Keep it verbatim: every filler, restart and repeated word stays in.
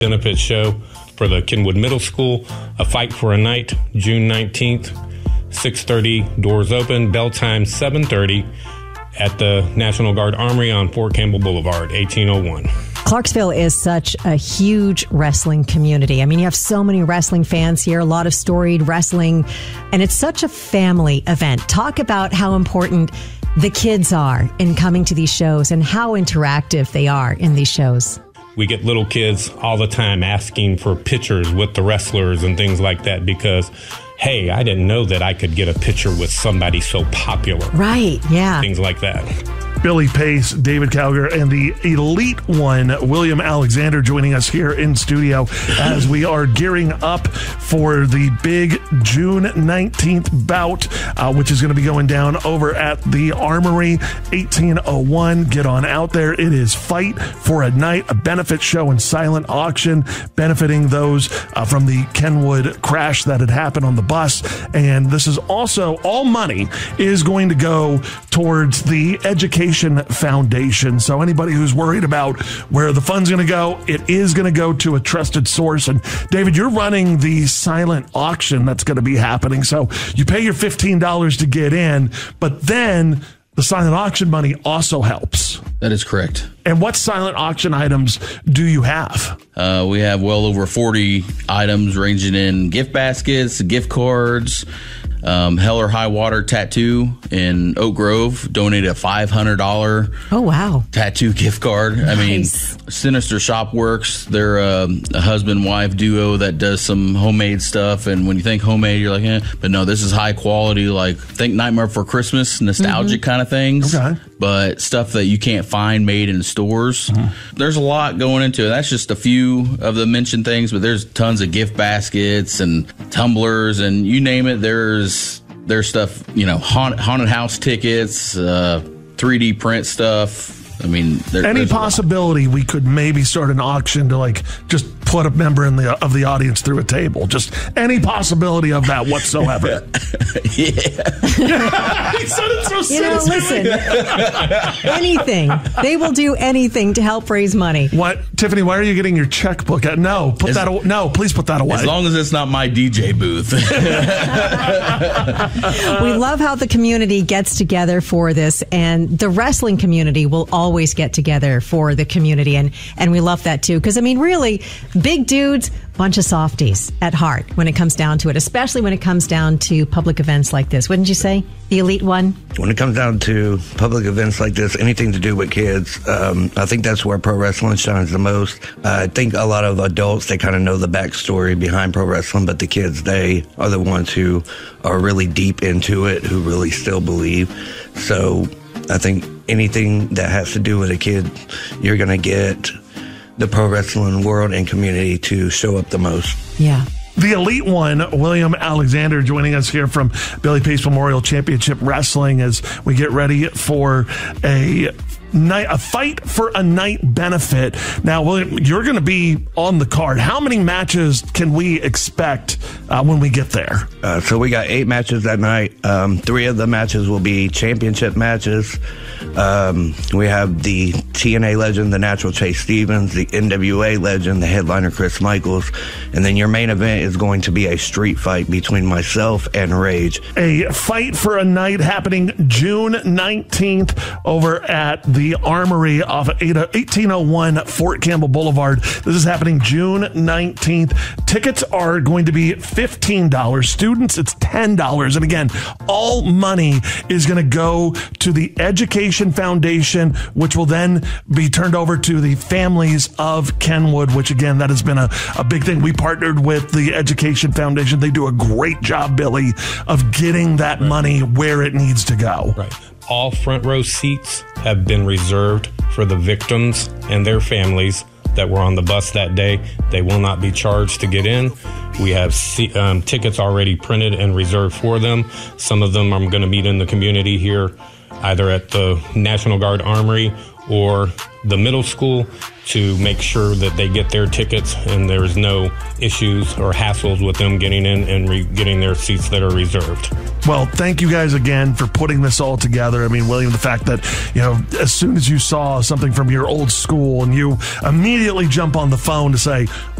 benefit show for the Kenwood Middle School. A Fight for a Night, June nineteenth, six thirty, doors open. Bell time seven thirty at the National Guard Armory on Fort Campbell Boulevard, eighteen oh one. Clarksville is such a huge wrestling community. I mean, you have so many wrestling fans here, a lot of storied wrestling, and it's such a family event. Talk about how important the kids are in coming to these shows and how interactive they are in these shows. We get little kids all the time asking for pictures with the wrestlers and things like that because, hey, I didn't know that I could get a picture with somebody so popular. Right, yeah. Things like that. Billy Pace, David Calgar, and the Elite One, William Alexander, joining us here in studio as we are gearing up for the big June nineteenth bout, uh, which is going to be going down over at the Armory, eighteen oh one. Get on out there. It is Fight for a Night, a benefit show and silent auction benefiting those uh, from the Kenwood crash that had happened on the bus. And this is also, all money is going to go towards the education Foundation. So anybody who's worried about where the fund's going to go, it is going to go to a trusted source. And David, you're running the silent auction that's going to be happening. So you pay your fifteen dollars to get in, but then the silent auction money also helps. That is correct. And what silent auction items do you have? Uh, we have well over forty items ranging in gift baskets, gift cards. Um, Hell or High Water Tattoo in Oak Grove donated a five hundred dollars oh, wow. tattoo gift card. Nice. I mean, Sinister Shopworks, they're uh, a husband-wife duo that does some homemade stuff. And when you think homemade, you're like, eh. But no, this is high quality, like think Nightmare Before Christmas, nostalgic mm-hmm. kind of things. Okay. But stuff that you can't find made in stores. Mm-hmm. There's a lot going into it. That's just a few of the mentioned things, but there's tons of gift baskets and tumblers and you name it. There's there's stuff, you know, haunted, haunted house tickets, uh, three D print stuff. I mean, there, any possibility we could maybe start an auction to like just put a member in the of the audience through a table? Just any possibility of that whatsoever? Yeah. He said it so you know, listen, anything. They will do anything to help raise money. What, Tiffany? Why are you getting your checkbook? At? No, put as, that. Away. No, please put that away. As long as it's not my D J booth. We love how the community gets together for this, and the wrestling community will always get together for the community, and and we love that too. Because I mean, really, big dudes, bunch of softies at heart when it comes down to it, especially when it comes down to public events like this. Wouldn't you say? The Elite One? When it comes down to public events like this, anything to do with kids, um, I think that's where pro wrestling shines the most. Uh, I think a lot of adults, they kind of know the backstory behind pro wrestling, but the kids, they are the ones who are really deep into it, who really still believe. So I think anything that has to do with a kid, you're going to get the pro wrestling world and community to show up the most. Yeah. The Elite One, William Alexander, joining us here from Billy Pace Memorial Championship Wrestling as we get ready for a night, a Fight for a Night benefit. Now, William, you're going to be on the card. How many matches can we expect uh, when we get there? Uh, so we got eight matches that night. Um, three of the matches will be championship matches. Um, we have the T N A legend, the Natural Chase Stevens, the N W A legend, the headliner Chris Michaels, and then your main event is going to be a street fight between myself and Rage. A Fight for a Night happening June nineteenth over at the Armory off of eighteen oh one Fort Campbell Boulevard. This is happening June nineteenth. Tickets are going to be fifteen dollars. Students, it's ten dollars. And again, all money is going to go to the Education Foundation, which will then be turned over to the families of Kenwood, which again, that has been a, a big thing. We partnered with the Education Foundation. They do a great job, Billy, of getting that right. money where it needs to go. Right. All front row seats have been reserved for the victims and their families that were on the bus that day. They will not be charged to get in. We have um, tickets already printed and reserved for them. Some of them I'm going to meet in the community here, either at the National Guard Armory or the middle school to make sure that they get their tickets and there's no issues or hassles with them getting in and re- getting their seats that are reserved. Well, thank you guys again for putting this all together. I mean, William, the fact that, you know, as soon as you saw something from your old school and you immediately jump on the phone to say,